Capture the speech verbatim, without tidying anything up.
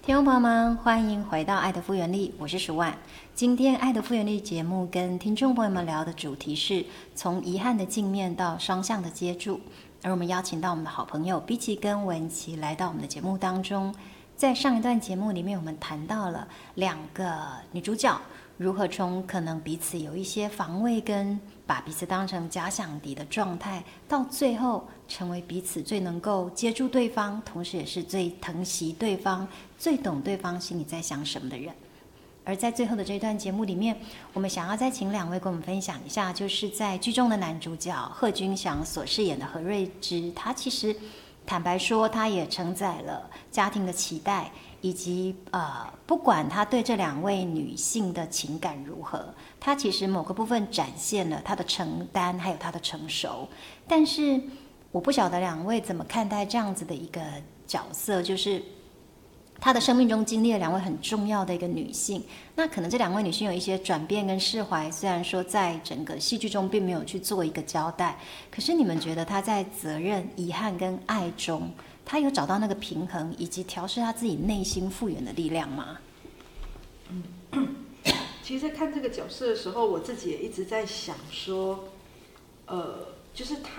听众朋友们，欢迎回到爱的复原力，我是舒婉。今天爱的复原力节目跟听众朋友们聊的主题是从遗憾的镜面到双向的接住，而我们邀请到我们的好朋友比奇跟文琪来到我们的节目当中。在上一段节目里面，我们谈到了两个女主角如何从可能彼此有一些防卫跟把彼此当成假想敌的状态，到最后成为彼此最能够接住对方，同时也是最疼惜对方、最懂对方心里在想什么的人。而在最后的这段节目里面，我们想要再请两位跟我们分享一下，就是在剧中的男主角贺军翔所饰演的何瑞芝，他其实坦白说，他也承载了家庭的期待，以及呃，不管他对这两位女性的情感如何，他其实某个部分展现了他的承担，还有他的成熟。但是我不晓得两位怎么看待这样子的一个角色，就是他的生命中经历了两位很重要的一个女性，那可能这两位女性有一些转变跟释怀，虽然说在整个戏剧中并没有去做一个交代，可是你们觉得她在责任、遗憾跟爱中，她有找到那个平衡，以及调试她自己内心复原的力量吗？ 嗯，其实在看这个角色的时候，我自己也一直在想说，呃，就是她。